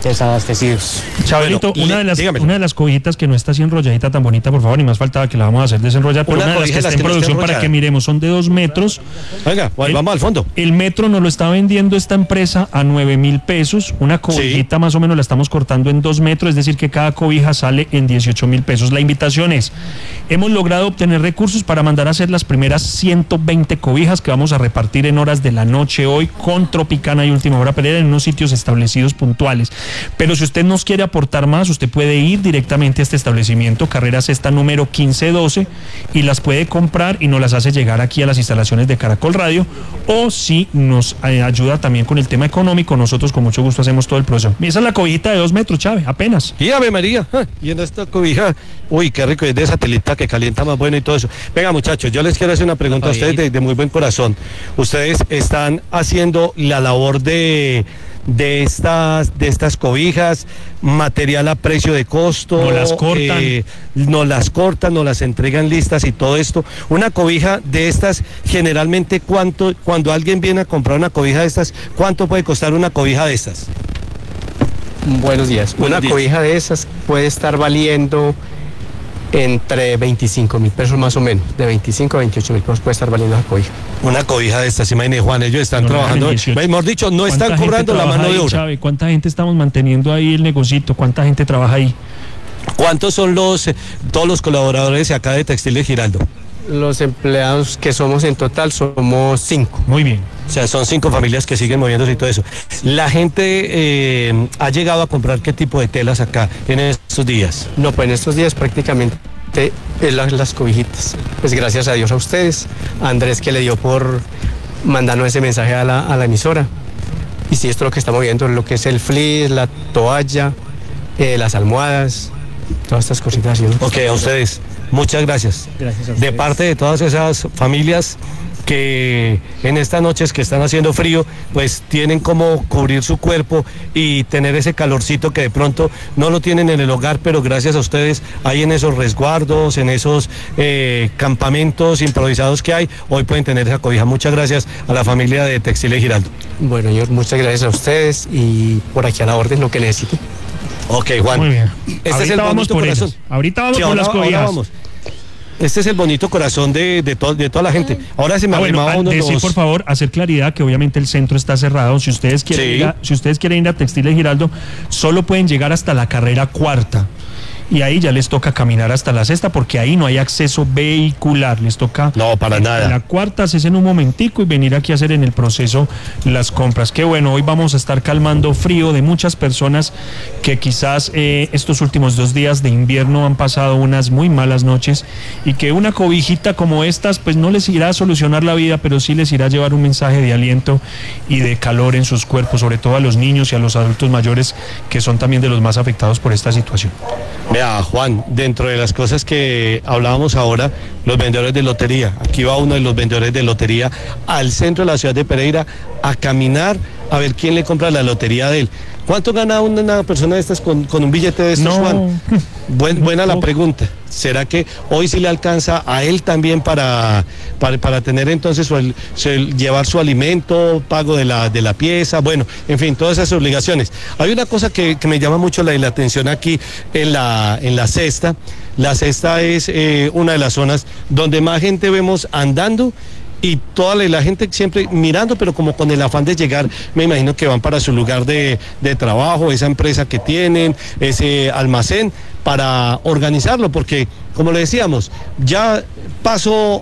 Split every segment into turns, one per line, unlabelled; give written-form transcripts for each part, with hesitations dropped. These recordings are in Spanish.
desabastecidos.
Chabelito,
Bueno,
una de las cobijitas que no está así enrolladita tan bonita, por favor, ni más faltaba que la vamos a hacer desenrollar, pero una de las que está en producción para que miremos, son de 2 metros.
Venga, vamos al fondo.
El metro nos lo está vendiendo esta empresa a 9,000 pesos. Una cobijita más o menos la estamos cortando en 2 metros, es decir que cada cobija sale en 18,000 pesos. La invitación es, hemos logrado obtener recursos para mandar a hacer las primeras 120 cobijas que vamos a repartir en horas de la noche hoy con Tropicana y Última Hora Pereira en unos sitios establecidos puntuales. Pero si usted nos quiere aportar más, usted puede ir directamente a este establecimiento, Carrera Sexta número 1512, y las puede comprar y nos las hace llegar aquí a las instalaciones de Caracol Radio, o si nos ayuda también con el tema económico, nosotros con mucho gusto hacemos todo el proceso. Esa es la cobijita de 2 metros, Chávez, apenas.
Y Ave María, y en esta cobija, uy, qué rico, es de satelita que calienta más bueno y todo eso. Venga, muchachos, yo les quiero hacer una pregunta a ustedes de muy buen corazón. Ustedes están haciendo la labor de estas cobijas, material a precio de costo,
no las cortan,
nos las entregan listas y todo esto. Una cobija de estas, generalmente, cuando alguien viene a comprar una cobija de estas, ¿cuánto puede costar una cobija de estas?
Buenos días. Una cobija de esas puede estar valiendo entre 25,000 pesos más o menos, de 25 a 28,000 pesos puede estar valiendo esa cobija.
Una cobija de estas, imagínate, Juan, ellos están trabajando, mejor dicho, no están cobrando la mano de obra.
Chave, ¿cuánta gente estamos manteniendo ahí el negocito? ¿Cuánta gente trabaja ahí?
¿Cuántos son todos los colaboradores acá de Textiles Giraldo?
Los empleados que somos en total somos 5.
Muy bien.
O sea, son 5 familias que siguen moviéndose y todo eso. La gente ha llegado a comprar qué tipo de telas acá en estos días.
No, pues en estos días prácticamente las cobijitas. Pues gracias a Dios a ustedes, a Andrés que le dio por mandarnos ese mensaje a la emisora. Y sí, esto es lo que estamos viendo, lo que es el fleece, la toalla, las almohadas, todas estas cositas así, ¿no?
Ok, a ustedes. Muchas gracias.
Gracias a ustedes.
De parte de todas esas familias que en estas noches que están haciendo frío, pues tienen como cubrir su cuerpo y tener ese calorcito que de pronto no lo tienen en el hogar, pero gracias a ustedes hay en esos resguardos, en esos campamentos improvisados que hay, hoy pueden tener esa cobija. Muchas gracias a la familia de Textiles Giraldo.
Bueno, señor, muchas gracias a ustedes y por aquí a la orden lo que necesiten.
Ok, Juan.
Muy bien.
Este
Ahorita
es el
vamos
bonito
por
corazón.
ellos. Ahorita vamos por las cobijas.
Vamos. Este es el bonito corazón de toda la gente. Ahora se me arrimaba uno de los...
por favor, hacer claridad que obviamente el centro está cerrado. Si ustedes quieren ir a Textiles Giraldo, solo pueden llegar hasta la carrera 4. Y ahí ya les toca caminar hasta la sexta porque ahí no hay acceso vehicular, les toca
no, para nada.
La 4 haces en un momentico y venir aquí a hacer en el proceso las compras. Qué bueno, hoy vamos a estar calmando frío de muchas personas que quizás estos últimos 2 días de invierno han pasado unas muy malas noches y que una cobijita como estas pues no les irá a solucionar la vida, pero sí les irá a llevar un mensaje de aliento y de calor en sus cuerpos, sobre todo a los niños y a los adultos mayores que son también de los más afectados por esta situación.
Vea, Juan, dentro de las cosas que hablábamos ahora, los vendedores de lotería. Aquí va uno de los vendedores de lotería al centro de la ciudad de Pereira a caminar a ver quién le compra la lotería de él. ¿Cuánto gana una persona de estas con un billete de estos, Juan? Buena la pregunta. ¿Será que hoy sí le alcanza a él también para tener entonces llevar su alimento, pago de la pieza? Bueno, en fin, todas esas obligaciones. Hay una cosa que me llama mucho la atención aquí en la Sexta. La Sexta es una de las zonas donde más gente vemos andando y toda la gente siempre mirando, pero como con el afán de llegar, me imagino que van para su lugar de trabajo, esa empresa que tienen, ese almacén, para organizarlo, porque como le decíamos, ya pasó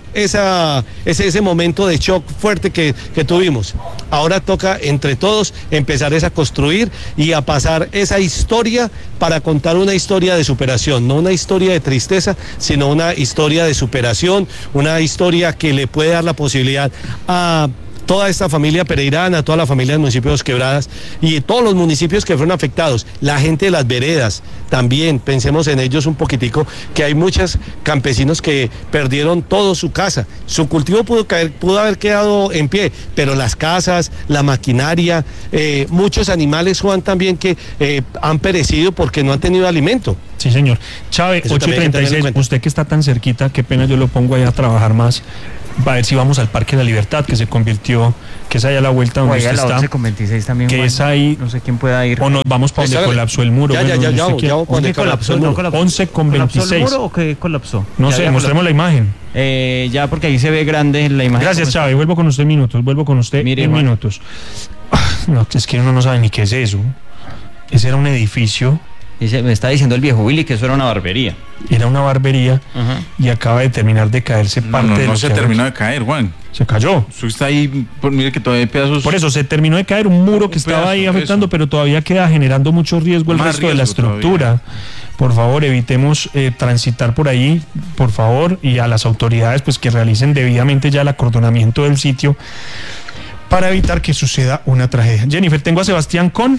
ese momento de shock fuerte que tuvimos. Ahora toca entre todos empezar a construir y a pasar esa historia para contar una historia de superación, no una historia de tristeza, sino una historia de superación, una historia que le puede dar la posibilidad a toda esta familia pereirana, a toda la familia de municipios Quebradas y todos los municipios que fueron afectados, la gente de las veredas, también pensemos en ellos un poquitico, que hay muchos campesinos que perdieron toda su casa, su cultivo pudo haber quedado en pie, pero las casas, la maquinaria, muchos animales, Juan, también que han perecido porque no han tenido alimento.
Sí, señor. Chávez, 8:36, usted que está tan cerquita, qué pena yo lo pongo ahí a trabajar más. a ver si vamos al Parque de la Libertad, que se convirtió, que es allá a la vuelta donde usted está.
11:26 también,
que
Juan,
es ahí.
no sé quién pueda ir.
O nos vamos para donde colapsó el muro.
Ya,
¿Dónde colapsó?
11:26.
¿Colapsó el muro o qué colapsó?
No sé, mostremos la imagen.
Ya, porque ahí se ve grande la imagen.
Gracias, Chávez. Vuelvo con usted en minutos. No, es que uno no sabe ni qué es eso. Ese era un edificio.
Me está diciendo el viejo Willy que eso era una barbería.
Era una barbería y acaba de terminar de caerse parte de
No se terminó de caer, Juan.
Se cayó.
Usted está ahí, mire que todavía hay pedazos.
Por eso se terminó de caer un muro que estaba ahí afectando, pero todavía queda generando mucho riesgo el resto de la estructura. Por favor, evitemos transitar por ahí, por favor, y a las autoridades pues que realicen debidamente ya el acordonamiento del sitio para evitar que suceda una tragedia. Jennifer, tengo a Sebastián con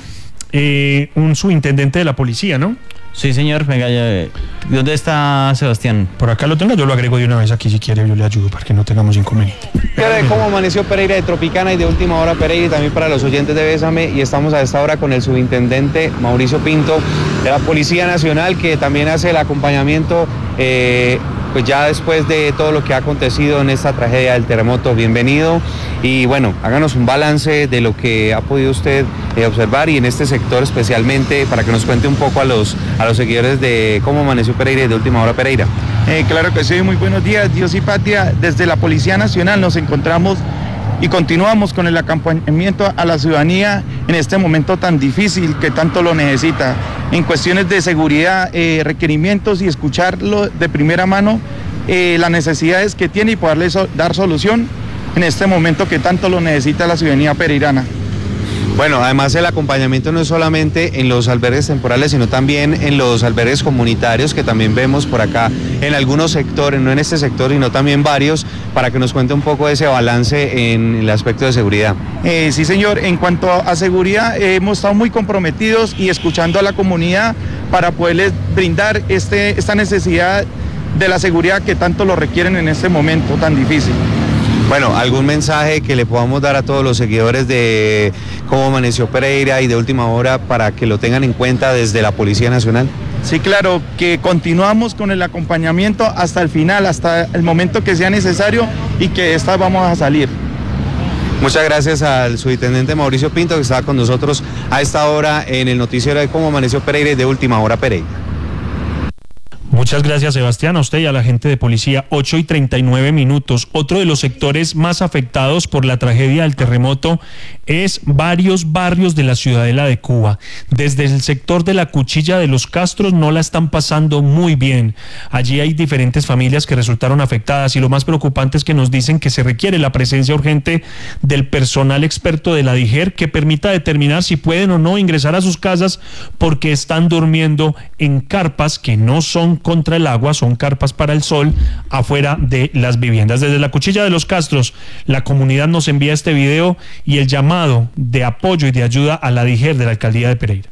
un subintendente de la policía, ¿no?
Sí, señor. Venga, ¿dónde está Sebastián?
Por acá lo tengo, yo lo agrego de una vez aquí si quiere, yo le ayudo para que no tengamos inconveniente.
De cómo amaneció Pereira, de Tropicana y de Última Hora Pereira, y también para los oyentes de Bésame, y estamos a esta hora con el subintendente Mauricio Pinto de la Policía Nacional, que también hace el acompañamiento pues ya después de todo lo que ha acontecido en esta tragedia del terremoto. Bienvenido, y bueno, háganos un balance de lo que ha podido usted observar, y en este sector especialmente, para que nos cuente un poco a los seguidores de cómo amaneció Pereira y de Última Hora Pereira.
Claro que sí, muy buenos días, Dios y Patria. Desde la Policía Nacional nos encontramos y continuamos con el acompañamiento a la ciudadanía en este momento tan difícil que tanto lo necesita. En cuestiones de seguridad, requerimientos, y escucharlo de primera mano, las necesidades que tiene, y poderle dar solución en este momento que tanto lo necesita la ciudadanía pereirana.
Bueno, además el acompañamiento no es solamente en los albergues temporales, sino también en los albergues comunitarios, que también vemos por acá en algunos sectores, no en este sector, sino también varios, para que nos cuente un poco de ese balance en el aspecto de seguridad.
Sí, señor, en cuanto a seguridad, hemos estado muy comprometidos y escuchando a la comunidad para poderles brindar esta necesidad de la seguridad que tanto lo requieren en este momento tan difícil.
Bueno, ¿algún mensaje que le podamos dar a todos los seguidores de cómo amaneció Pereira y de Última Hora para que lo tengan en cuenta desde la Policía Nacional?
Sí, claro, que continuamos con el acompañamiento hasta el final, hasta el momento que sea necesario, y que de esta vamos a salir.
Muchas gracias al subintendente Mauricio Pinto, que estaba con nosotros a esta hora en el noticiero de cómo amaneció Pereira y de Última Hora Pereira.
Muchas gracias, Sebastián, a usted y a la gente de policía. 8:39. Otro de los sectores más afectados por la tragedia del terremoto es varios barrios de la Ciudadela de Cuba. Desde el sector de la Cuchilla de los Castros no la están pasando muy bien. Allí hay diferentes familias que resultaron afectadas, y lo más preocupante es que nos dicen que se requiere la presencia urgente del personal experto de la DIGER que permita determinar si pueden o no ingresar a sus casas, porque están durmiendo en carpas que no son contra el agua, son carpas para el sol afuera de las viviendas. Desde la Cuchilla de los Castros, la comunidad nos envía este video y el llamado de apoyo y de ayuda a la DIGER de la Alcaldía de Pereira.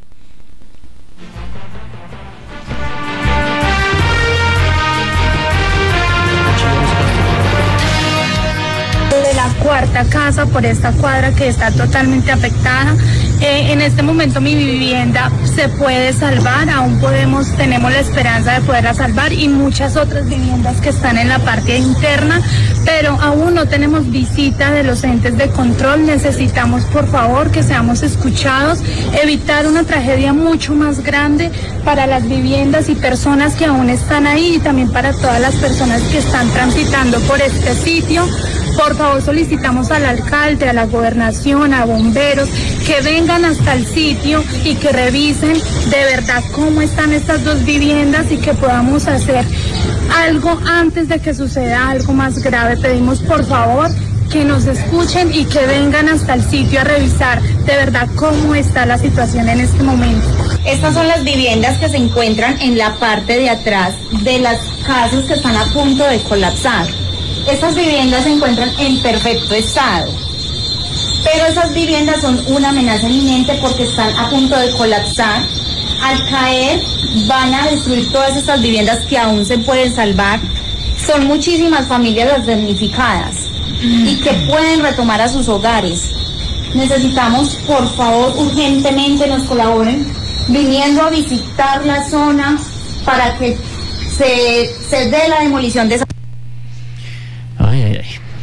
De la cuarta casa por esta cuadra que está totalmente afectada. En este momento mi vivienda se puede salvar, aún tenemos la esperanza de poderla salvar, y muchas otras viviendas que están en la parte interna, pero aún no tenemos visita de los entes de control. Necesitamos, por favor, que seamos escuchados, evitar una tragedia mucho más grande para las viviendas y personas que aún están ahí, y también para todas las personas que están transitando por este sitio. Por favor, solicitamos al alcalde, a la gobernación, a bomberos, que vengan hasta el sitio y que revisen de verdad cómo están estas dos viviendas, y que podamos hacer algo antes de que suceda algo más grave. Pedimos, por favor, que nos escuchen y que vengan hasta el sitio a revisar de verdad cómo está la situación en este momento.
Estas son las viviendas que se encuentran en la parte de atrás de las casas que están a punto de colapsar. Estas viviendas se encuentran en perfecto estado, pero esas viviendas son una amenaza inminente porque están a punto de colapsar. Al caer van a destruir todas estas viviendas que aún se pueden salvar. Son muchísimas familias las damnificadas y que pueden retomar a sus hogares. Necesitamos, por favor, urgentemente nos colaboren viniendo a visitar la zona para que se dé la demolición de esa.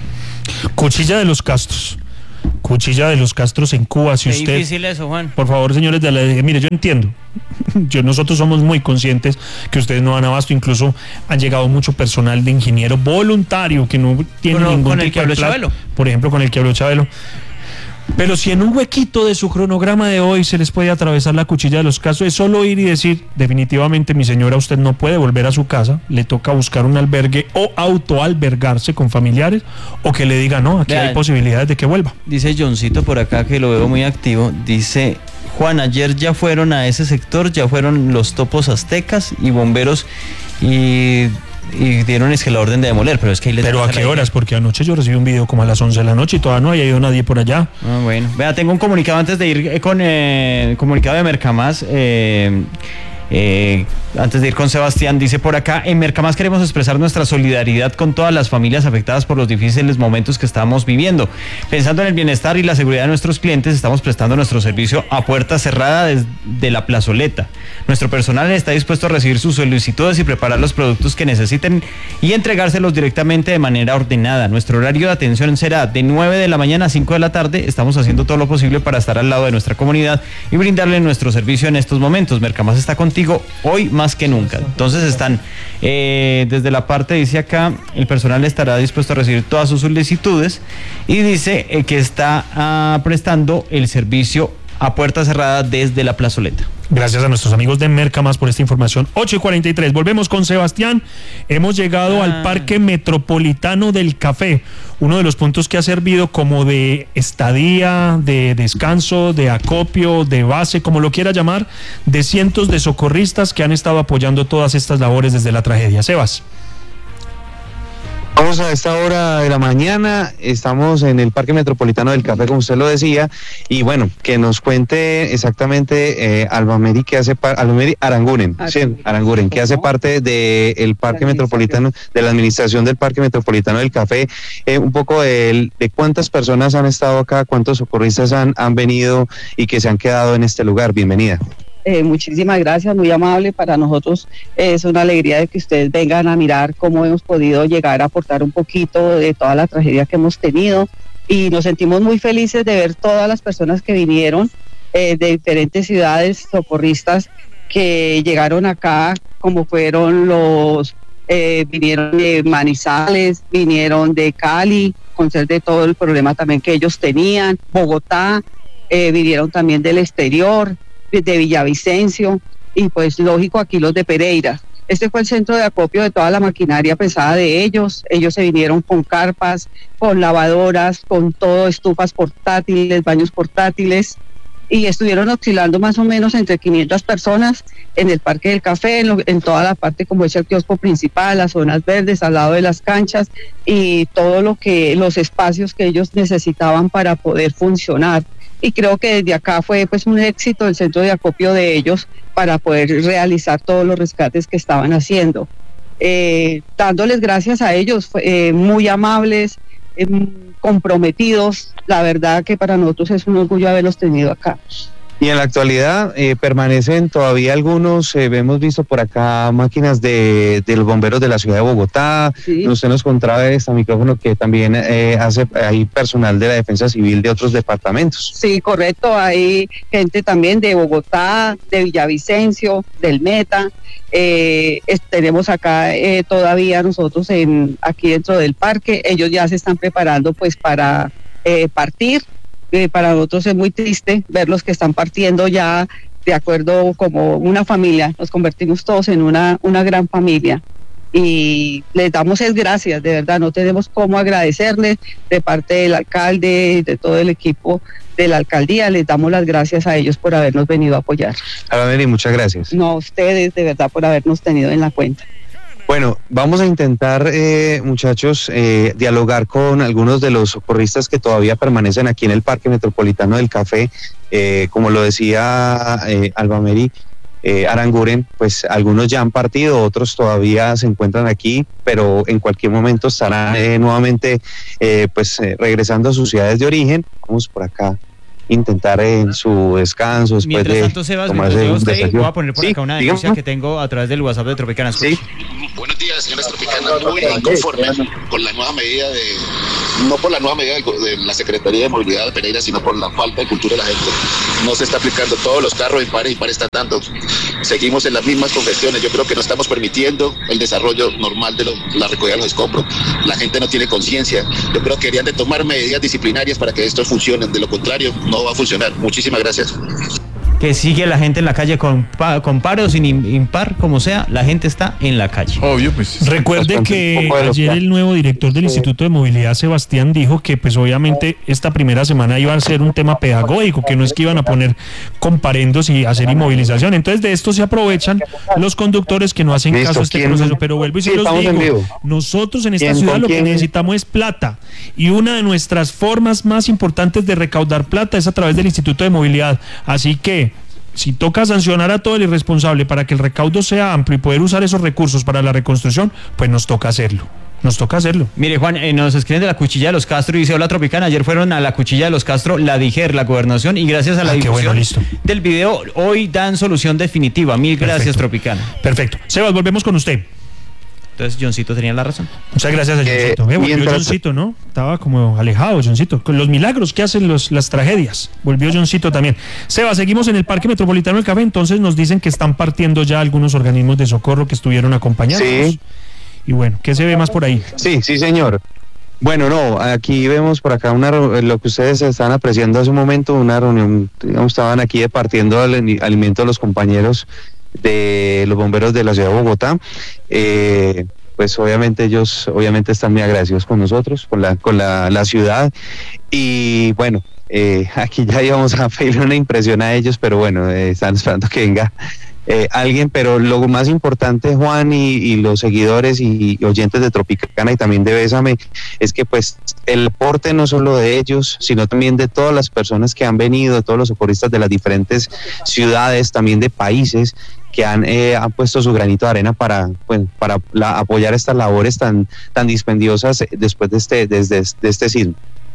Cuchilla de los Castros. Cuchilla de los Castros en Cuba. Si
Qué
usted,
difícil eso, Juan.
por favor, señores de la mire, yo entiendo. Nosotros somos muy conscientes que ustedes no dan abasto, incluso han llegado mucho personal de ingeniero voluntario que no tiene ningún
con el
tipo
que
de
habló
plata.
Chabelo.
Por ejemplo, con el que habló Chabelo. Pero si en un huequito de su cronograma de hoy se les puede atravesar la cuchilla de los casos, es solo ir y decir, definitivamente mi señora, usted no puede volver a su casa, le toca buscar un albergue o autoalbergarse con familiares, o que le diga, no, aquí
Vean,
hay posibilidades de que vuelva.
Dice Johncito por acá, que lo veo muy activo, dice: Juan, ayer ya fueron a ese sector, ya fueron los topos aztecas y bomberos y dieron es que la orden de demoler, pero es que ahí les
¿Pero a qué horas? Porque anoche yo recibí un video como a las 11 de la noche y todavía no haya ido nadie por allá.
Ah, bueno. Vea, tengo un comunicado antes de ir con el comunicado de Mercamás. Antes de ir con Sebastián, dice por acá: en Mercamás queremos expresar nuestra solidaridad con todas las familias afectadas por los difíciles momentos que estamos viviendo. Pensando en el bienestar y la seguridad de nuestros clientes, estamos prestando nuestro servicio a puerta cerrada desde la plazoleta. Nuestro personal está dispuesto a recibir sus solicitudes y preparar los productos que necesiten y entregárselos directamente de manera ordenada. Nuestro horario de atención será de 9 de la mañana a 5 de la tarde. Estamos haciendo todo lo posible para estar al lado de nuestra comunidad y brindarle nuestro servicio en estos momentos. Mercamás está contigo hoy más que nunca. Entonces están desde la parte, dice acá, el personal estará dispuesto a recibir todas sus solicitudes y dice que está prestando el servicio a puerta cerrada desde la plazoleta.
Gracias a nuestros amigos de Mercamás por esta información. 8:43, volvemos con Sebastián. Hemos llegado al Parque Metropolitano del Café, uno de los puntos que ha servido como de estadía, de descanso, de acopio, de base, como lo quiera llamar, de cientos de socorristas que han estado apoyando todas estas labores desde la tragedia. Sebas.
Vamos a esta hora de la mañana, estamos en el Parque Metropolitano del Café, como usted lo decía, y bueno, que nos cuente exactamente Albameri, que hace Albameri Aranguren, sí, Aranguren, que hace parte del Parque Metropolitano, de la administración del Parque Metropolitano del Café, un poco de cuántas personas han estado acá, cuántos socorristas han venido y que se han quedado en este lugar. Bienvenida.
Muchísimas gracias, muy amable. Para nosotros es una alegría de que ustedes vengan a mirar cómo hemos podido llegar a aportar un poquito de toda la tragedia que hemos tenido, y nos sentimos muy felices de ver todas las personas que vinieron de diferentes ciudades, socorristas que llegaron acá, como fueron vinieron de Manizales, vinieron de Cali, con ser de todo el problema también que ellos tenían, Bogotá, vinieron también del exterior, de Villavicencio, y pues lógico aquí los de Pereira. Este fue el centro de acopio de toda la maquinaria pesada de ellos. Ellos se vinieron con carpas, con lavadoras, con todo, estufas portátiles, baños portátiles, y estuvieron oscilando más o menos entre 500 personas en el Parque del Café, en toda la parte como es el kiosco principal, las zonas verdes al lado de las canchas y todo los espacios que ellos necesitaban para poder funcionar. Y creo que desde acá fue pues un éxito el centro de acopio de ellos para poder realizar todos los rescates que estaban haciendo. Dándoles gracias a ellos, muy amables, comprometidos. La verdad que para nosotros es un orgullo haberlos tenido acá.
Y en la actualidad permanecen todavía algunos, hemos visto por acá máquinas de los bomberos de la ciudad de Bogotá. Sí. Usted nos contaba este micrófono que también hay personal de la Defensa Civil de otros departamentos.
Sí, correcto, hay gente también de Bogotá, de Villavicencio, del Meta. Tenemos acá todavía nosotros aquí dentro del parque, ellos ya se están preparando pues para partir. Para nosotros es muy triste ver los que están partiendo ya de acuerdo como una familia. Nos convertimos todos en una gran familia y les damos gracias, de verdad, no tenemos cómo agradecerles de parte del alcalde, de todo el equipo de la alcaldía, les damos las gracias a ellos por habernos venido a apoyar.
Albameri, muchas gracias.
No, a ustedes de verdad por habernos tenido en la cuenta.
Bueno, vamos a intentar, muchachos, dialogar con algunos de los socorristas que todavía permanecen aquí en el Parque Metropolitano del Café. Como lo decía Albameri Aranguren, pues algunos ya han partido, otros todavía se encuentran aquí, pero en cualquier momento estarán nuevamente regresando a sus ciudades de origen. Vamos por acá. Intentar en su descanso después
mientras
de
tanto, Sebas, voy a poner por acá una denuncia que tengo a través del WhatsApp de Tropicana.
Sí. Buenos días, señores Tropicana. Muy inconforme con la nueva medida no por la nueva medida de la Secretaría de Movilidad de Pereira, sino por la falta de cultura de la gente. No se está aplicando, todos los carros en pares y pares están dando. Seguimos en las mismas congestiones. Yo creo que no estamos permitiendo el desarrollo normal de la recogida de los escombros. La gente no tiene conciencia. Yo creo que deberían de tomar medidas disciplinarias para que esto funcione. De lo contrario, no va a funcionar. Muchísimas gracias.
Que sigue la gente en la calle con paro o sin impar, como sea, la gente está en la calle.
Obvio, pues.
Recuerde que ayer el nuevo director del Instituto de Movilidad, Sebastián, dijo que pues obviamente esta primera semana iba a ser un tema pedagógico, que no es que iban a poner comparendos y hacer inmovilización. Entonces de esto se aprovechan los conductores que no hacen caso a este proceso. Pero vuelvo y se los digo, nosotros en esta ciudad lo que necesitamos es plata. Y una de nuestras formas más importantes de recaudar plata es a través del Instituto de Movilidad. Así que si toca sancionar a todo el irresponsable para que el recaudo sea amplio y poder usar esos recursos para la reconstrucción, pues nos toca hacerlo. Nos toca hacerlo.
Mire, Juan, nos escriben de la Cuchilla de los Castro y dice: hola Tropicana, ayer fueron a la Cuchilla de los Castro, la DIGER, la gobernación, y gracias a la difusión del video, hoy dan solución definitiva. Mil gracias, Tropicana.
Perfecto. Sebas, volvemos con usted.
Entonces, Johncito tenía la razón.
Muchas gracias a Johncito. Volvió Johncito, ¿no? Estaba como alejado, Johncito. Con los milagros que hacen las tragedias. Volvió Johncito también. Seba, seguimos en el Parque Metropolitano del Café. Entonces nos dicen que están partiendo ya algunos organismos de socorro que estuvieron acompañándonos. Sí. Y bueno, ¿qué se ve más por ahí?
Sí, señor. Bueno, no, aquí vemos por acá lo que ustedes estaban apreciando hace un momento, una reunión, digamos, estaban aquí departiendo el alimento a los compañeros de los bomberos de la ciudad de Bogotá. Pues obviamente ellos están muy agradecidos con nosotros, con la ciudad, y bueno, aquí ya íbamos a pedirle una impresión a ellos, pero bueno, están esperando que venga alguien. Pero lo más importante, Juan, y los seguidores y oyentes de Tropicana y también de Bésame, es que pues el aporte no solo de ellos, sino también de todas las personas que han venido, de todos los socorristas de las diferentes ciudades, también de países que han puesto su granito de arena para apoyar estas labores tan dispendiosas después de este sismo.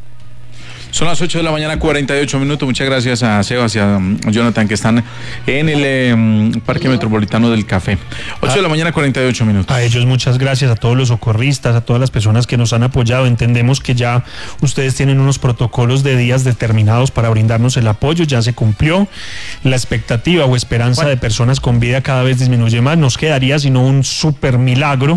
Son las 8 de la mañana, 48 minutos. Muchas gracias a Sebas y a Jonathan, que están en el Parque Metropolitano del Café. 8 de la mañana, 48 minutos.
A ellos muchas gracias, a todos los socorristas, a todas las personas que nos han apoyado. Entendemos que ya ustedes tienen unos protocolos de días determinados para brindarnos el apoyo. Ya se cumplió. La expectativa o esperanza de personas con vida cada vez disminuye más. Nos quedaría sino un súper milagro.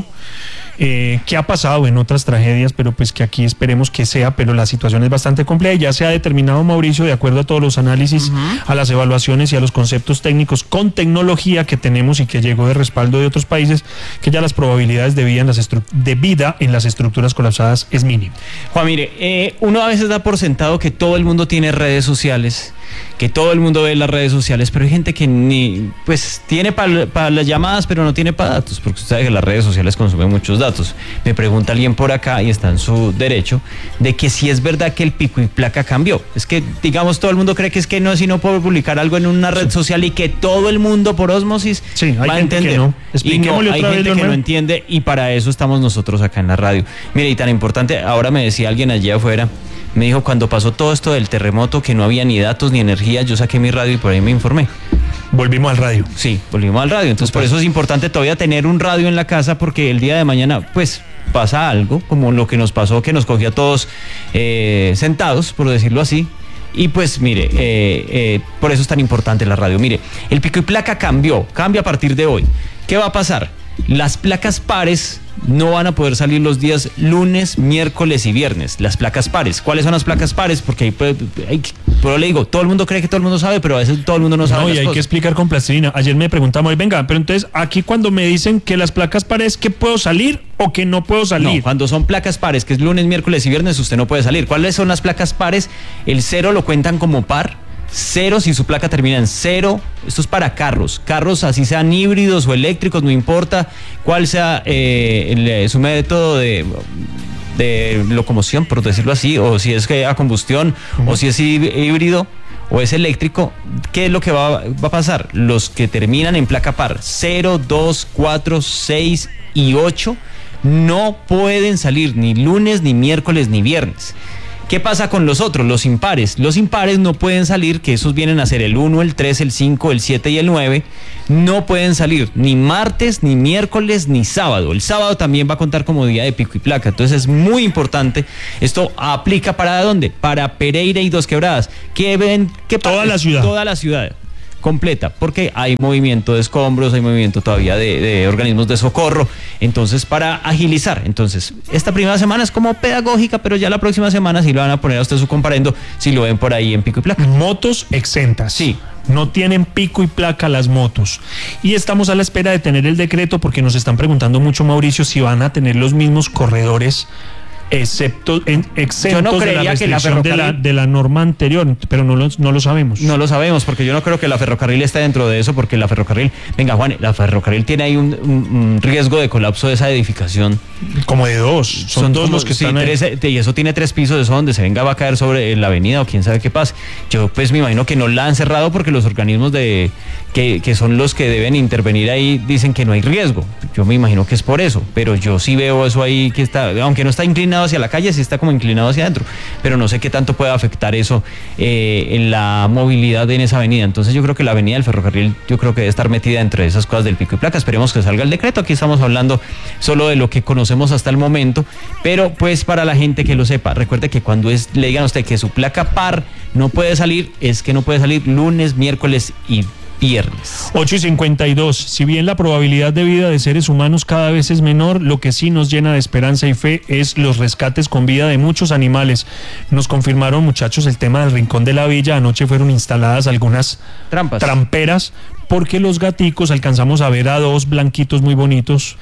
Que ha pasado en otras tragedias, pero pues que aquí esperemos que sea, pero la situación es bastante compleja y ya se ha determinado, Mauricio, de acuerdo a todos los análisis, a las evaluaciones y a los conceptos técnicos con tecnología que tenemos y que llegó de respaldo de otros países, que ya las probabilidades de vida en las estructuras colapsadas es mínima.
Juan, mire, uno a veces da por sentado que todo el mundo tiene redes sociales, que todo el mundo ve las redes sociales, pero hay gente que ni, pues tiene para las llamadas, pero no tiene para datos, porque usted sabe que las redes sociales consumen muchos datos. Me pregunta alguien por acá, y está en su derecho, de que si es verdad que el pico y placa cambió. Es que, digamos, todo el mundo cree que es que no, sino por publicar algo en una red social y que todo el mundo por ósmosis va a entender. Que no. Y no, hay gente que no entiende, y para eso estamos nosotros acá en la radio. Mire, y tan importante, ahora me decía alguien allí afuera, me dijo, cuando pasó todo esto del terremoto, que no había ni datos ni energía, yo saqué mi radio y por ahí me informé.
Volvimos al radio.
Sí, volvimos al radio. Entonces, por eso es importante todavía tener un radio en la casa, porque el día de mañana, pues, pasa algo, como lo que nos pasó, que nos cogió a todos sentados, por decirlo así. Y pues, mire, por eso es tan importante la radio. Mire, el pico y placa cambia a partir de hoy. ¿Qué va a pasar? Las placas pares no van a poder salir los días lunes, miércoles y viernes. Las placas pares. ¿Cuáles son las placas pares? Porque pero le digo, todo el mundo cree que todo el mundo sabe, pero a veces todo el mundo no sabe.
No, y hay que explicar con plastilina. Ayer me preguntamos, venga, pero entonces aquí cuando me dicen que las placas pares, ¿que puedo salir o que no puedo salir?
No, cuando son placas pares, que es lunes, miércoles y viernes, usted no puede salir. ¿Cuáles son las placas pares? El 0 lo cuentan como par. 0 si su placa termina en 0. Esto es para carros así sean híbridos o eléctricos, no importa cuál sea su método de locomoción, por decirlo así, o si es a combustión, o si es híbrido o es eléctrico. ¿Qué es lo que va a pasar? Los que terminan en placa par 0, 2, 4, 6 y 8 no pueden salir ni lunes, ni miércoles, ni viernes. ¿Qué pasa con los otros, los impares? Los impares no pueden salir, que esos vienen a ser el 1, el 3, el 5, el 7 y el 9. No pueden salir ni martes, ni miércoles, ni sábado. El sábado también va a contar como día de pico y placa. Entonces es muy importante. Esto aplica ¿para dónde? Para Pereira y Dos Quebradas. ¿Qué
toda la ciudad.
Toda la ciudad completa, porque hay movimiento de escombros, hay movimiento todavía de organismos de socorro, entonces para agilizar. Entonces, esta primera semana es como pedagógica, pero ya la próxima semana sí lo van a poner a usted su comparendo, si lo ven por ahí en pico y placa.
Motos exentas.
Sí.
No tienen pico y placa las motos. Y estamos a la espera de tener el decreto, porque nos están preguntando mucho, Mauricio, si van a tener los mismos corredores exentos de la restricción de la norma anterior, pero no lo sabemos.
No lo sabemos, porque yo no creo que la ferrocarril esté dentro de eso, porque la ferrocarril, venga Juan, la ferrocarril tiene ahí un riesgo de colapso de esa edificación.
Como de dos, son dos los que están ahí.
Y eso tiene 3 pisos, eso donde se venga va a caer sobre la avenida o quién sabe qué pasa. Yo pues me imagino que no la han cerrado porque los organismos que son los que deben intervenir ahí dicen que no hay riesgo. Yo me imagino que es por eso, pero yo sí veo eso ahí que está, aunque no está inclinado hacia la calle, sí está como inclinado hacia adentro, pero no sé qué tanto puede afectar eso en la movilidad en esa avenida. Entonces yo creo que la avenida del ferrocarril, yo creo que debe estar metida entre esas cosas del pico y placa. Esperemos que salga el decreto. Aquí estamos hablando solo de lo que conocemos hasta el momento, pero pues para la gente que lo sepa, recuerde que cuando le digan a usted que su placa par no puede salir, es que no puede salir lunes, miércoles y viernes.
8:52. Si bien la probabilidad de vida de seres humanos cada vez es menor, lo que sí nos llena de esperanza y fe es los rescates con vida de muchos animales. Nos confirmaron, muchachos, el tema del Rincón de la Villa. Anoche fueron instaladas algunas tramperas, porque los gaticos, alcanzamos a ver a 2 blanquitos muy bonitos,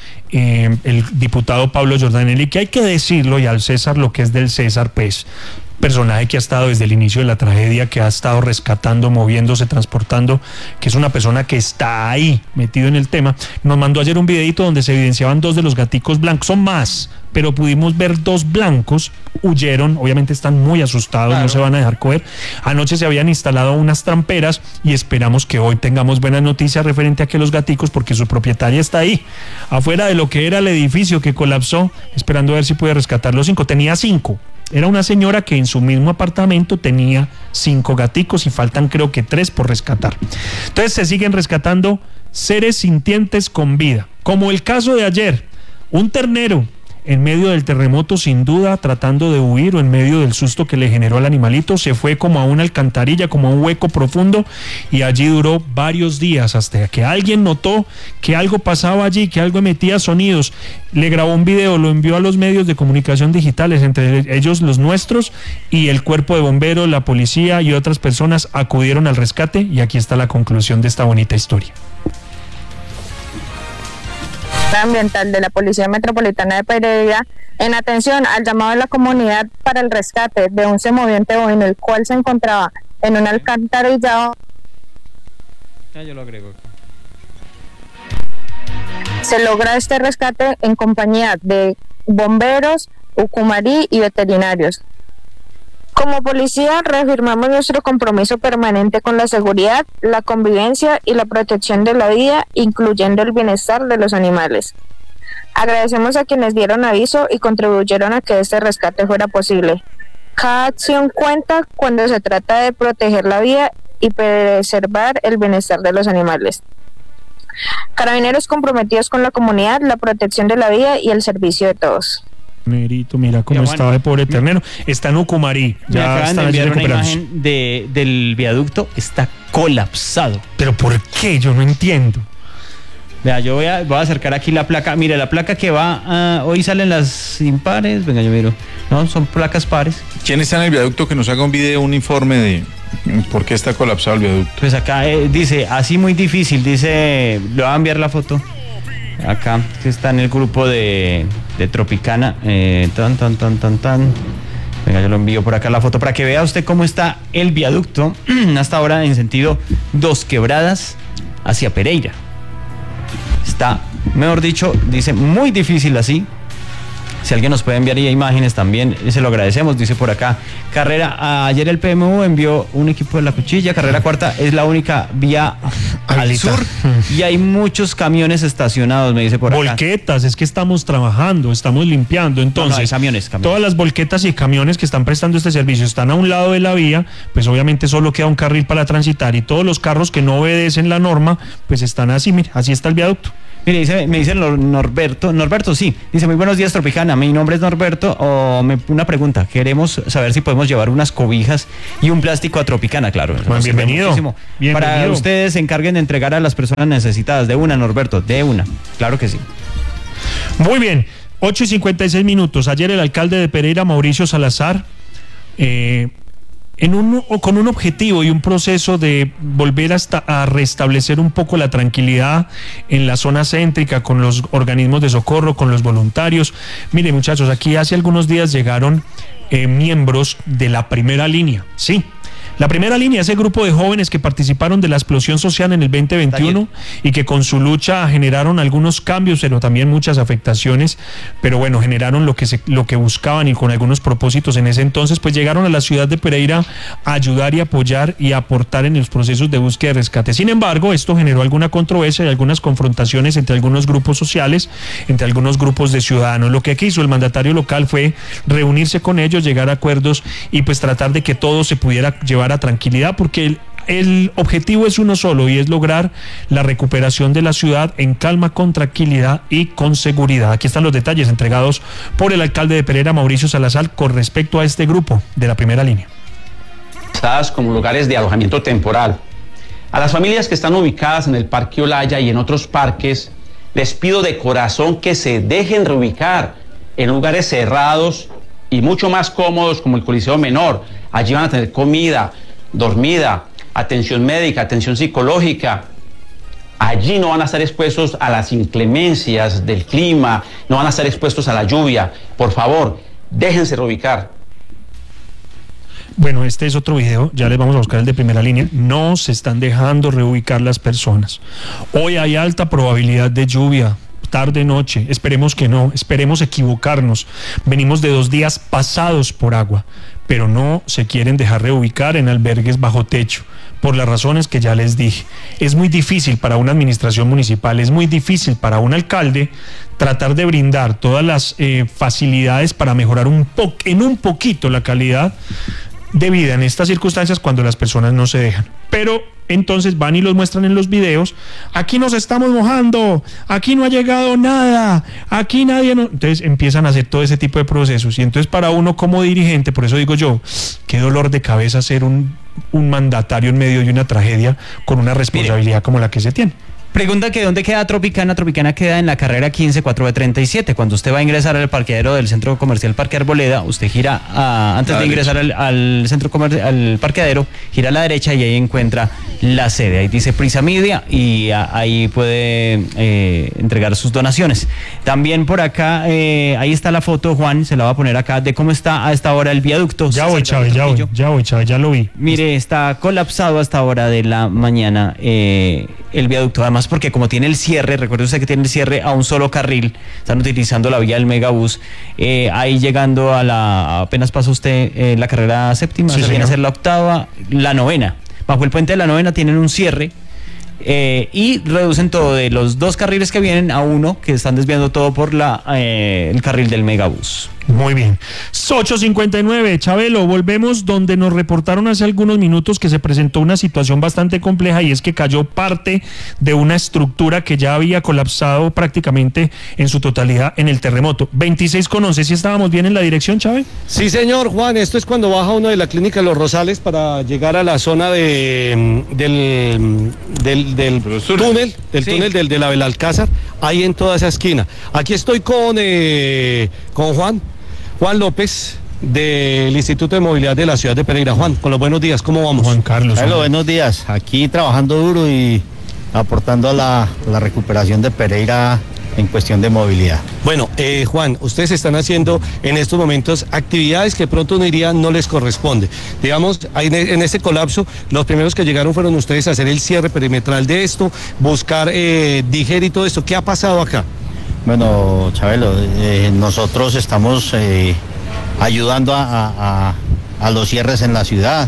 el diputado Pablo Jordanelli, que hay que decirlo, y al César lo que es del César, pues personaje que ha estado desde el inicio de la tragedia, que ha estado rescatando, moviéndose, transportando, que es una persona que está ahí metido en el tema. Nos mandó ayer un videito donde se evidenciaban 2 de los gaticos blancos, son más, pero pudimos ver 2 blancos, huyeron, obviamente están muy asustados, claro. No se van a dejar coger. Anoche se habían instalado unas tramperas y esperamos que hoy tengamos buenas noticias referente a que los gaticos, porque su propietaria está ahí, afuera de lo que era el edificio que colapsó, esperando a ver si puede rescatar los 5. Tenía 5. Era una señora que en su mismo apartamento tenía 5 gaticos y faltan creo que 3 por rescatar. Entonces se siguen rescatando seres sintientes con vida, como el caso de ayer, un ternero en medio del terremoto, sin duda tratando de huir, o en medio del susto que le generó al animalito, se fue como a una alcantarilla, como a un hueco profundo, y allí duró varios días hasta que alguien notó que algo pasaba allí, que algo emitía sonidos. Le grabó un video, lo envió a los medios de comunicación digitales, entre ellos los nuestros, y el cuerpo de bomberos, la policía y otras personas acudieron al rescate, y aquí está la conclusión de esta bonita historia.
Ambiental de la Policía Metropolitana de Pereira, en atención al llamado de la comunidad para el rescate de un semoviente bovino, el cual se encontraba en un alcantarillado.
Yo lo agrego.
Se logra este rescate en compañía de bomberos, Ucumarí y veterinarios. Como policía reafirmamos nuestro compromiso permanente con la seguridad, la convivencia y la protección de la vida, incluyendo el bienestar de los animales. Agradecemos a quienes dieron aviso y contribuyeron a que este rescate fuera posible. Cada acción cuenta cuando se trata de proteger la vida y preservar el bienestar de los animales. Carabineros comprometidos con la comunidad, la protección de la vida y el servicio de todos.
Merito, mira cómo estaba de pobre ternero. Está en Ucumarí.
Ya acaban de enviar una imagen del viaducto, está colapsado.
¿Pero por qué? Yo no entiendo.
Vea, yo voy a acercar aquí la placa. Mire, la placa que va, hoy salen las impares. Venga, yo miro. No, son placas pares.
¿Quién está en el viaducto? Que nos haga un video, un informe de por qué está colapsado el viaducto.
Pues acá dice, así muy difícil, dice, le voy a enviar la foto. Acá, que está en el grupo de Tropicana. Venga, yo lo envío por acá la foto para que vea usted cómo está el viaducto hasta ahora en sentido Dos Quebradas hacia Pereira. Está, mejor dicho, dice muy difícil así. Si alguien nos puede enviar ya imágenes también, se lo agradecemos, dice por acá. Carrera, ayer el PMU envió un equipo de la Cuchilla, carrera cuarta es la única vía al sur y hay muchos camiones estacionados, me dice por acá.
Volquetas, es que estamos trabajando, estamos limpiando, entonces
hay camiones.
Todas las volquetas y camiones que están prestando este servicio están a un lado de la vía, pues obviamente solo queda un carril para transitar y todos los carros que no obedecen la norma, pues están así, mire, así está el viaducto.
Mire, me dice Norberto, sí, dice, muy buenos días Tropicana, mi nombre es Norberto, una pregunta, queremos saber si podemos llevar unas cobijas y un plástico a Tropicana, claro.
Bueno, bienvenido.
Para ustedes se encarguen de entregar a las personas necesitadas, de una, Norberto, de una, claro que sí.
Muy bien, 8:56, ayer el alcalde de Pereira, Mauricio Salazar, con un objetivo y un proceso de volver a restablecer un poco la tranquilidad en la zona céntrica con los organismos de socorro, con los voluntarios. Mire, muchachos, aquí hace algunos días llegaron miembros de la primera línea, sí. La primera línea, ese grupo de jóvenes que participaron de la explosión social en el 2021 y que con su lucha generaron algunos cambios, pero también muchas afectaciones, pero bueno, generaron lo que buscaban y con algunos propósitos en ese entonces, pues llegaron a la ciudad de Pereira a ayudar y apoyar y aportar en los procesos de búsqueda y rescate. Sin embargo, esto generó alguna controversia y algunas confrontaciones entre algunos grupos sociales, entre algunos grupos de ciudadanos. Lo que hizo el mandatario local fue reunirse con ellos, llegar a acuerdos y pues tratar de que todo se pudiera llevar a tranquilidad, porque el objetivo es uno solo y es lograr la recuperación de la ciudad en calma, con tranquilidad y con seguridad. Aquí están los detalles entregados por el alcalde de Pereira, Mauricio Salazar, con respecto a este grupo de la primera línea.
Como lugares de alojamiento temporal. A las familias que están ubicadas en el Parque Olaya y en otros parques, les pido de corazón que se dejen reubicar en lugares cerrados y mucho más cómodos como el Coliseo Menor. Allí van a tener comida, dormida, atención médica, atención psicológica. Allí no van a estar expuestos a las inclemencias del clima, no van a estar expuestos a la lluvia. Por favor, déjense reubicar.
Bueno, este es otro video, ya les vamos a buscar el de primera línea. No se están dejando reubicar las personas. Hoy hay alta probabilidad de lluvia, tarde, noche, esperemos que no, esperemos equivocarnos. Venimos de 2 días pasados por agua, pero no se quieren dejar reubicar en albergues bajo techo, por las razones que ya les dije. Es muy difícil para una administración municipal, es muy difícil para un alcalde tratar de brindar todas las facilidades para mejorar en un poquito la calidad de vida en estas circunstancias cuando las personas no se dejan. Pero entonces van y los muestran en los videos. Aquí nos estamos mojando, aquí no ha llegado nada, aquí nadie no... Entonces empiezan a hacer todo ese tipo de procesos y entonces para uno como dirigente, por eso digo yo, qué dolor de cabeza ser un mandatario en medio de una tragedia con una responsabilidad como la que se tiene.
Pregunta que ¿dónde queda Tropicana? Tropicana queda en la carrera 15 4B37. Cuando usted va a ingresar al parqueadero del Centro Comercial Parque Arboleda, usted gira antes de ingresar al centro al parqueadero, gira a la derecha y ahí encuentra la sede. Ahí dice Prisa Media y ahí puede entregar sus donaciones. También por acá, ahí está la foto, Juan, se la va a poner acá, de cómo está a esta hora el viaducto.
Ya voy, Chávez, ya lo vi.
Mire, está colapsado a esta hora de la mañana el viaducto, además porque como tiene el cierre, recuerde usted que tiene el cierre a un solo carril, están utilizando la vía del Megabús, ahí llegando apenas pasa usted la carrera séptima, sí, viene a ser la octava, la novena, bajo el puente de la novena tienen un cierre, y reducen todo de los 2 carriles que vienen a uno, que están desviando todo por el carril del Megabús.
Muy bien. 8:59, Chabelo, volvemos donde nos reportaron hace algunos minutos que se presentó una situación bastante compleja y es que cayó parte de una estructura que ya había colapsado prácticamente en su totalidad en el terremoto. 26:11, ¿sí estábamos bien en la dirección, Chávez?
Sí, señor, Juan, esto es cuando baja uno de la clínica Los Rosales para llegar a la zona del túnel, de la Belalcázar, ahí en toda esa esquina. Aquí estoy con Juan López, del Instituto de Movilidad de la Ciudad de Pereira. Juan, con los buenos días, ¿cómo vamos?
Juan Carlos.
Hola, buenos días. Aquí trabajando duro y aportando a la recuperación de Pereira en cuestión de movilidad.
Bueno, Juan, ustedes están haciendo en estos momentos actividades que pronto uno diría no les corresponde. Digamos, en este colapso, los primeros que llegaron fueron ustedes a hacer el cierre perimetral de esto, buscar diger y todo esto. ¿Qué ha pasado acá?
Bueno, Chabelo, nosotros estamos ayudando a los cierres en la ciudad.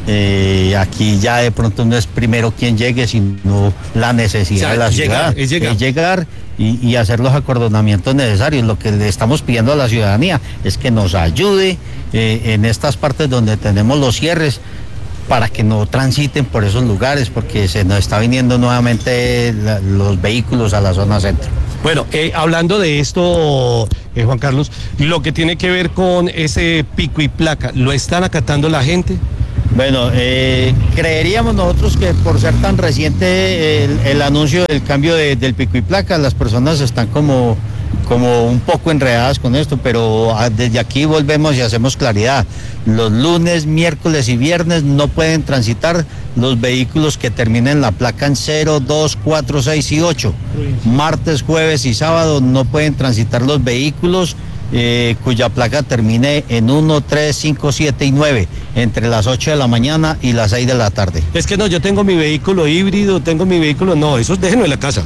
Aquí ya de pronto no es primero quien llegue, sino la necesidad de la ciudad. Es llegar y hacer los acordonamientos necesarios. Lo que le estamos pidiendo a la ciudadanía es que nos ayude en estas partes donde tenemos los cierres, para que no transiten por esos lugares, porque se nos está viniendo nuevamente los vehículos a la zona centro.
Bueno, hablando de esto, Juan Carlos, lo que tiene que ver con ese pico y placa, ¿lo están acatando la gente?
Bueno, creeríamos nosotros que por ser tan reciente el anuncio del cambio del pico y placa, las personas están como un poco enredadas con esto, pero desde aquí volvemos y hacemos claridad. Los lunes, miércoles y viernes no pueden transitar los vehículos que terminen la placa en 0, 2, 4, 6 y 8. Martes, jueves y sábado no pueden transitar los vehículos cuya placa termine en 1, 3, 5, 7 y 9, entre las 8 de la mañana y las 6 de la tarde.
Es que no, yo tengo mi vehículo híbrido, no, esos déjenlo en la casa.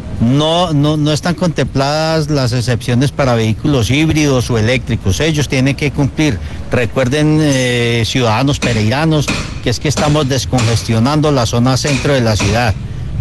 No están contempladas las excepciones para vehículos híbridos o eléctricos, ellos tienen que cumplir. Recuerden, ciudadanos pereiranos, que es que estamos descongestionando la zona centro de la ciudad.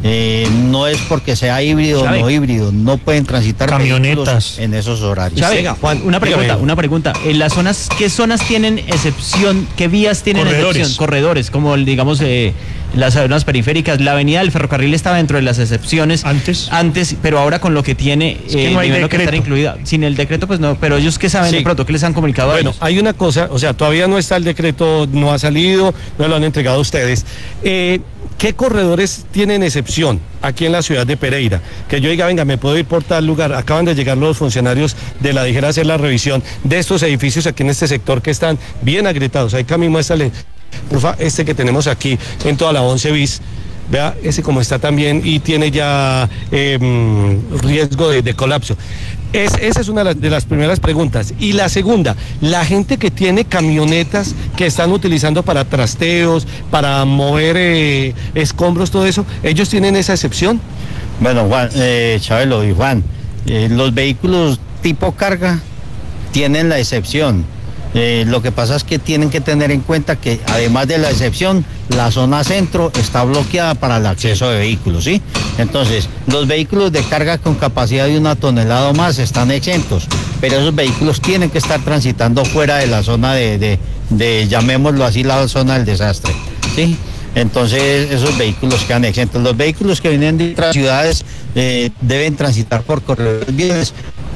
No es porque sea híbrido o no híbrido, no pueden transitar camionetas en esos horarios.
Venga, Juan, una pregunta. ¿En las zonas, qué zonas tienen excepción? ¿Qué vías tienen excepción? Corredores, como digamos las zonas periféricas. La avenida del ferrocarril estaba dentro de las excepciones antes, pero ahora con lo que tiene
no hay decreto.
Que estar incluida. Sin el decreto, pues no, pero ellos qué saben de pronto, ¿qué les han comunicado a ellos?
Bueno, hay una cosa, o sea, todavía no está el decreto, no ha salido, no lo han entregado a ustedes. ¿Qué corredores tienen excepción aquí en la ciudad de Pereira? Que yo diga, venga, me puedo ir por tal lugar. Acaban de llegar los funcionarios de la DIGER a hacer la revisión de estos edificios aquí en este sector que están bien agrietados. Ahí Cami, muéstrale, porfa, este que tenemos aquí en toda la 11 bis. Vea ese como está también y tiene ya riesgo de colapso. Esa es una de las primeras preguntas. Y la segunda, la gente que tiene camionetas que están utilizando para trasteos, para mover escombros, todo eso, ¿ellos tienen esa excepción?
Bueno, Juan, Chabelo y Juan, los vehículos tipo carga tienen la excepción. Lo que pasa es que tienen que tener en cuenta que además de la excepción, la zona centro está bloqueada para el acceso de vehículos, ¿sí? Entonces, los vehículos de carga con capacidad de 1 tonelada o más están exentos, pero esos vehículos tienen que estar transitando fuera de la zona de llamémoslo así, la zona del desastre, ¿sí? Entonces, esos vehículos quedan exentos. Los vehículos que vienen de otras ciudades deben transitar por corredores viales.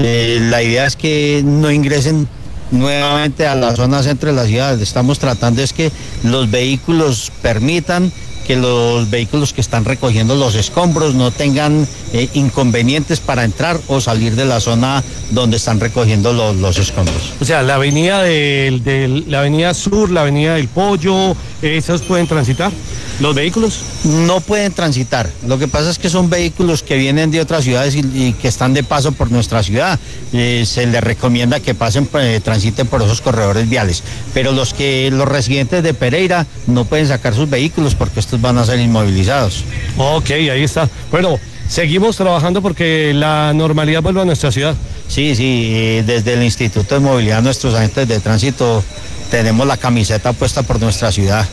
La idea es que no ingresen nuevamente a la zona centro de la ciudad. Estamos tratando es que los vehículos permitan que los vehículos que están recogiendo los escombros no tengan inconvenientes para entrar o salir de la zona donde están recogiendo los escombros.
O sea, la avenida la avenida Sur, la avenida del Pollo, ¿esos pueden transitar los vehículos?
No pueden transitar. Lo que pasa es que son vehículos que vienen de otras ciudades y que están de paso por nuestra ciudad. Se les recomienda que transiten por esos corredores viales. Pero los residentes de Pereira no pueden sacar sus vehículos porque estos van a ser inmovilizados.
Ok, ahí está. Bueno, seguimos trabajando porque la normalidad vuelva a nuestra ciudad.
Sí, desde el Instituto de Movilidad nuestros agentes de tránsito tenemos la camiseta puesta por nuestra ciudad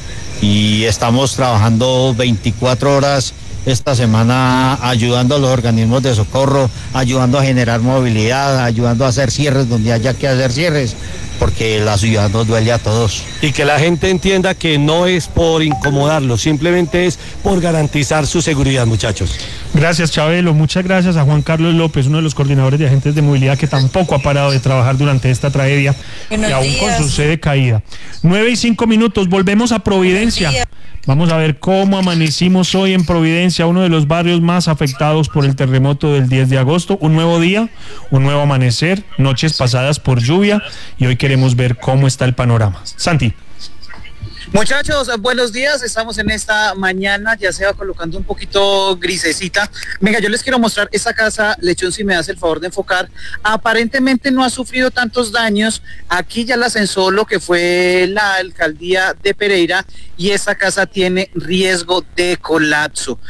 y estamos trabajando 24 horas esta semana ayudando a los organismos de socorro, ayudando a generar movilidad, ayudando a hacer cierres donde haya que hacer cierres, porque la ciudad nos duele a todos.
Y que la gente entienda que no es por incomodarlos, simplemente es por garantizar su seguridad, muchachos.
Gracias, Chabelo. Muchas gracias a Juan Carlos López, uno de los coordinadores de agentes de movilidad que tampoco ha parado de trabajar durante esta tragedia y aún con su sede caída. 9:05, volvemos a Providencia. Vamos a ver cómo amanecimos hoy en Providencia, uno de los barrios más afectados por el terremoto del 10 de agosto. Un nuevo día, un nuevo amanecer, noches pasadas por lluvia y hoy queremos ver cómo está el panorama. Santi.
Muchachos, buenos días, estamos en esta mañana, ya se va colocando un poquito grisecita. Venga, yo les quiero mostrar esta casa, Lechón, si me das el favor de enfocar. Aparentemente no ha sufrido tantos daños, aquí ya la censó lo que fue la alcaldía de Pereira y esta casa tiene riesgo de colapso.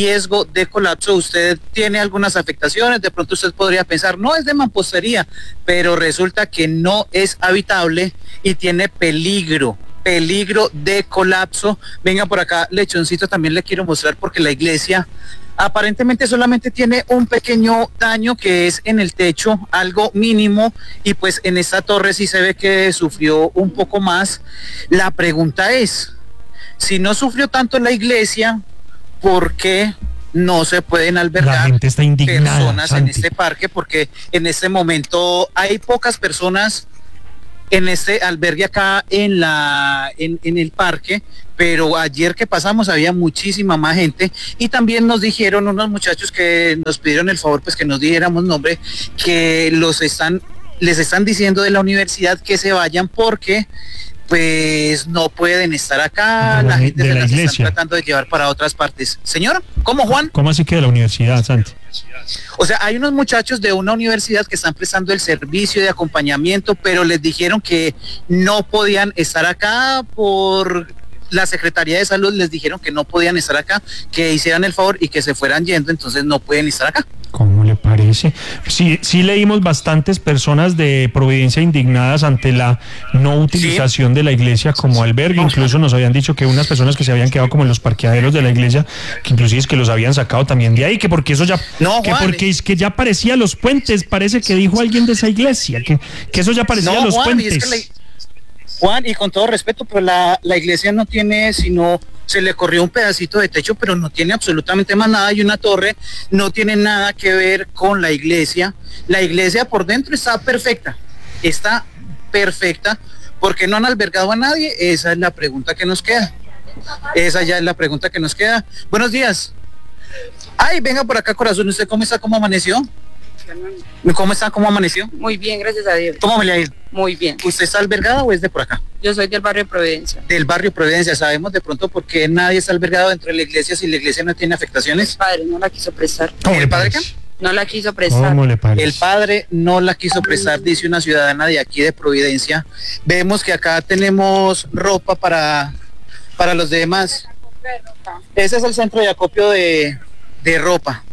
Usted tiene algunas afectaciones, de pronto usted podría pensar, no es de mampostería, pero resulta que no es habitable y tiene peligro de colapso. Venga por acá, Lechoncito, también le quiero mostrar porque la iglesia aparentemente solamente tiene un pequeño daño que es en el techo, algo mínimo, y pues en esta torre sí se ve que sufrió un poco más. La pregunta es, si no sufrió tanto la iglesia, ¿por qué no se pueden albergar
la gente está indignada,
personas
Santi,
en este parque? Porque en este momento hay pocas personas en este albergue acá en el parque, pero ayer que pasamos había muchísima más gente y también nos dijeron unos muchachos que nos pidieron el favor pues que nos dijéramos nombre, que les están diciendo de la universidad que se vayan porque pues no pueden estar acá, la gente
de
se
la
las
iglesia
están tratando de llevar para otras partes. Señor, ¿cómo, Juan?
¿Cómo así que de la universidad, Santi?
O sea, hay unos muchachos de una universidad que están prestando el servicio de acompañamiento, pero les dijeron que no podían estar acá por la Secretaría de Salud, les dijeron que no podían estar acá, que hicieran el favor y que se fueran yendo, entonces no pueden estar acá.
¿Cómo le parece? Sí leímos bastantes personas de Providencia indignadas ante la no utilización de la iglesia como albergue. Incluso nos habían dicho que unas personas que se habían quedado como en los parqueaderos de la iglesia, que inclusive es que los habían sacado también de ahí, que porque eso ya,
no,
que
Juan,
porque es que ya parecía Los Puentes, parece que dijo alguien de esa iglesia, que eso ya parecía Los
Juan,
Puentes.
Juan, y con todo respeto, pero la iglesia no tiene sino, se le corrió un pedacito de techo, pero no tiene absolutamente más nada, y una torre no tiene nada que ver con la iglesia. La iglesia por dentro está perfecta, porque no han albergado a nadie. Esa es la pregunta que nos queda, Buenos días. Ay, venga por acá, corazón, ¿usted cómo está? ¿Cómo amaneció? ¿Cómo está? ¿Cómo amaneció?
Muy bien, gracias a Dios.
¿Cómo me le ha ido?
Muy bien.
¿Usted está albergado o es de por acá?
Yo soy del barrio Providencia.
Del barrio Providencia. ¿Sabemos de pronto por qué nadie está albergado dentro de la iglesia si la iglesia no tiene afectaciones?
El padre no la quiso prestar.
¿El padre qué?
No la quiso prestar.
¿Cómo le parece?
El padre no la quiso prestar, dice una ciudadana de aquí de Providencia. Vemos que acá tenemos ropa para los demás. Ese es el centro de acopio de ropa.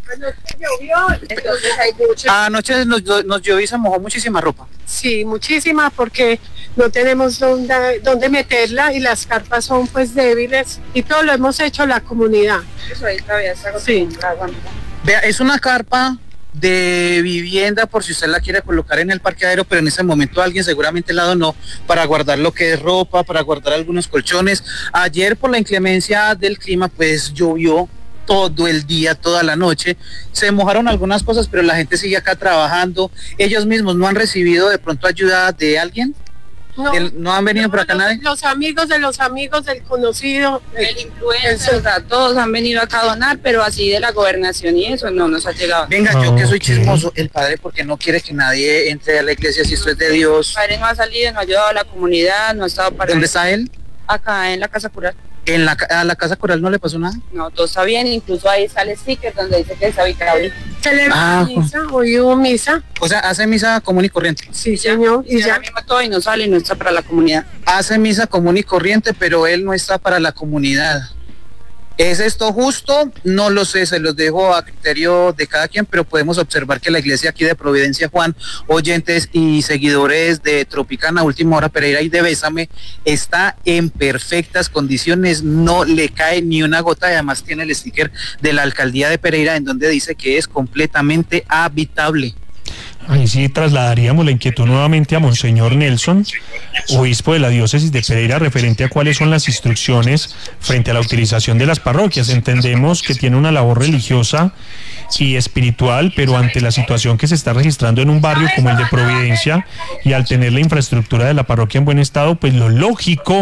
Anoche nos llovió y se mojó muchísima ropa.
Sí, muchísima, porque no tenemos dónde meterla y las carpas son pues débiles y todo lo hemos hecho la comunidad.
Eso ahí todavía está.
Sí.
Vea, es una carpa de vivienda por si usted la quiere colocar en el parqueadero, pero en ese momento alguien seguramente la donó para guardar lo que es ropa, para guardar algunos colchones. Ayer por la inclemencia del clima pues llovió todo el día, toda la noche, se mojaron algunas cosas, pero la gente sigue acá trabajando. Ellos mismos no han recibido de pronto ayuda de alguien. No han venido por acá nadie.
Los amigos de los amigos del conocido,
el influencer, o sea, todos han venido acá a donar, pero así de la gobernación y eso no nos ha llegado.
Venga, yo que soy chismoso, el padre porque no quiere que nadie entre a la iglesia si esto es de Dios.
El padre no ha salido, no ha ayudado a la comunidad, no ha estado para.
¿Dónde está él?
Acá en la casa cural.
¿A la casa coral no le pasó nada?
No, todo está bien, incluso ahí sale sticker donde dice que es habitable.
¿Celebra misa? ¿Hoy hubo misa?
O sea, hace misa común y corriente.
Sí, señor.
Y ya mismo todo y no sale y no está para la comunidad.
Hace misa común y corriente, pero él no está para la comunidad. ¿Es esto justo? No lo sé, se los dejo a criterio de cada quien, pero podemos observar que la iglesia aquí de Providencia, Juan, oyentes y seguidores de Tropicana, Última Hora Pereira y de Bésame, está en perfectas condiciones, no le cae ni una gota, además tiene el sticker de la alcaldía de Pereira en donde dice que es completamente habitable.
Ahí sí trasladaríamos la inquietud nuevamente a Monseñor Nelson, obispo de la diócesis de Pereira, referente a cuáles son las instrucciones frente a la utilización de las parroquias. Entendemos que tiene una labor religiosa y espiritual, pero ante la situación que se está registrando en un barrio como el de Providencia y al tener la infraestructura de la parroquia en buen estado, pues lo lógico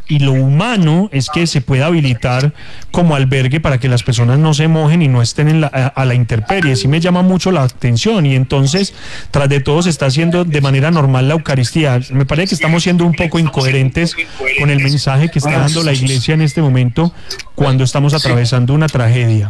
y lo humano es que se pueda habilitar como albergue para que las personas no se mojen y no estén a la intemperie. Sí me llama mucho la atención, y entonces tras de todo se está haciendo de manera normal la Eucaristía. Me parece que estamos siendo un poco incoherentes con el mensaje que está dando la iglesia en este momento cuando estamos atravesando una tragedia.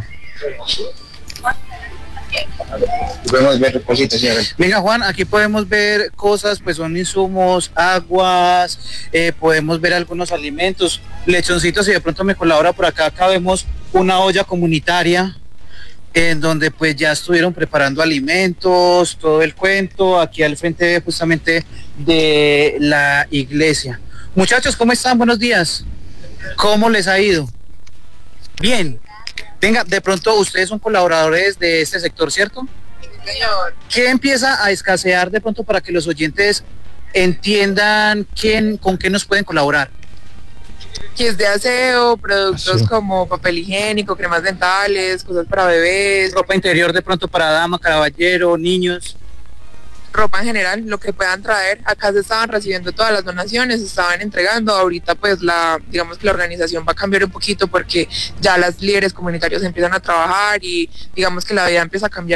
Podemos ver cositas, venga, Juan, aquí podemos ver cosas, pues son insumos, aguas, podemos ver algunos alimentos. Lechoncito, si de pronto me colabora por acá vemos una olla comunitaria en donde pues ya estuvieron preparando alimentos, todo el cuento, aquí al frente justamente de la iglesia. Muchachos, ¿cómo están? Buenos días. ¿Cómo les ha ido? Bien. Venga, de pronto ustedes son colaboradores de este sector, ¿cierto? Sí, señor. ¿Qué empieza a escasear de pronto para que los oyentes entiendan con qué nos pueden colaborar?
Kits de aseo, productos como papel higiénico, cremas dentales, cosas para bebés.
Ropa interior de pronto para dama, caballero, niños.
Ropa en general, lo que puedan traer. Acá se estaban recibiendo todas las donaciones, se estaban entregando. Ahorita pues digamos que la organización va a cambiar un poquito porque ya las líderes comunitarios empiezan a trabajar y digamos que la vida empieza a cambiar